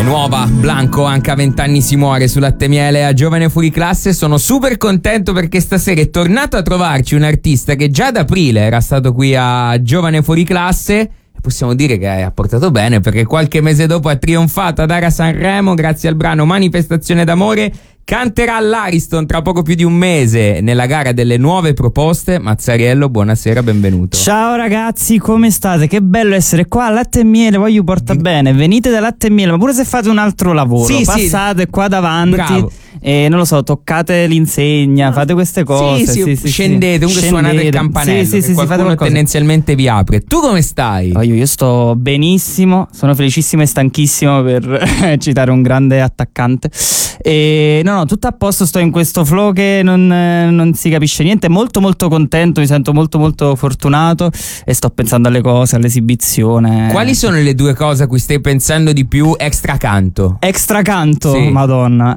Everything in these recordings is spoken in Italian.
nuova, Blanco, anche a 20 anni si muore su Latte e Miele a Giovane Fuori Classe. Sono super contento perché stasera è tornato a trovarci un artista che già ad aprile era stato qui a Giovane Fuori Classe e possiamo dire che ha portato bene, perché qualche mese dopo ha trionfato ad Ara Sanremo grazie al brano Manifestazione d'amore. Canterà all'Ariston tra poco più di un mese nella gara delle nuove proposte. Mazzariello, buonasera, benvenuto. Ciao ragazzi, come state? Che bello essere qua a Latte e Miele, poi vi porta bene. Venite da Latte e Miele, ma pure se fate un altro lavoro, passate qua davanti. Bravo. E non lo so, toccate l'insegna, fate queste cose. Sì, scendete, comunque suonate il campanello, che qualcuno tendenzialmente vi apre. Tu come stai? Io sto benissimo, sono felicissimo e stanchissimo, per citare un grande attaccante. E no, tutto a posto, sto in questo flow che non si capisce niente, molto molto contento, mi sento molto molto fortunato e sto pensando alle cose, all'esibizione. Quali sono le due cose a cui stai pensando di più extra canto? Extra canto, sì. Madonna,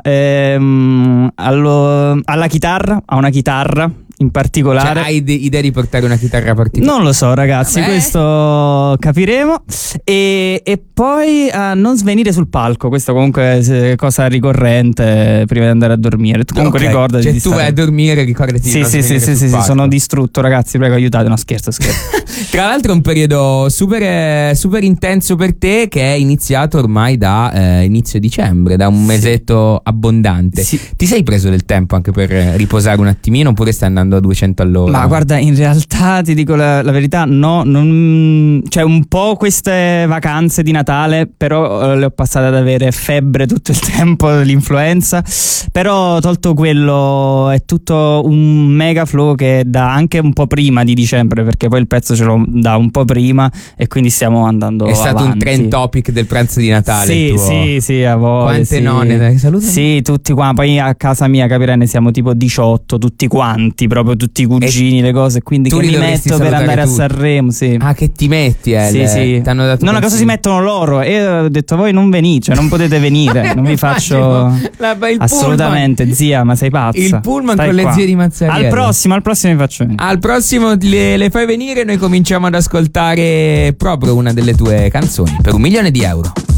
alla chitarra, a una chitarra in particolare. Cioè, hai idea di portare una chitarra particolare? Non lo so ragazzi, questo capiremo. E poi a non svenire sul palco, questa comunque è cosa ricorrente prima di andare a dormire. Tu comunque ricordati, cioè tu vai a dormire, ricordati di non svenire sul palco. Sono distrutto ragazzi, prego aiutate, no scherzo. Tra l'altro è un periodo super intenso per te, che è iniziato ormai da inizio dicembre, da un mesetto abbondante. Sì. Ti sei preso del tempo anche per riposare un attimino, oppure stai andando a 200 all'ora? Ma guarda, in realtà ti dico la verità, no, cioè un po' queste vacanze di Natale, però le ho passate ad avere febbre tutto il tempo, l'influenza, però tolto quello è tutto un mega flow che da anche un po' prima di dicembre, perché poi il pezzo ce lo dà un po' prima e quindi stiamo andando avanti. È stato un trend topic del pranzo di Natale. Sì, a voi. Quante nonne, dai, salutami. Sì, tutti qua, poi a casa mia, capirai, ne siamo tipo 18, tutti quanti, proprio tutti i cugini, le cose, quindi che mi metto per andare a Sanremo, sì. Ah, che ti metti, sì. T'hanno dato una cosa si mettono loro e ho detto voi non venite, cioè non potete venire, non vi faccio assolutamente pullman. Zia, ma sei pazza. Il pullman stai con qua. Le zie di Mazzariello. Al prossimo vi faccio venire. Al prossimo le fai venire e noi cominciamo ad ascoltare proprio una delle tue canzoni per €1 milione.